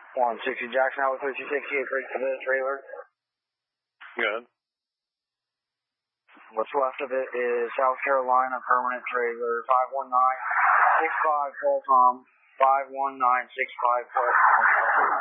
160 Jackson Highway 3268, break to the trailer. Good. What's left of it is South Carolina permanent trailer 51965 full Tom 51965 full.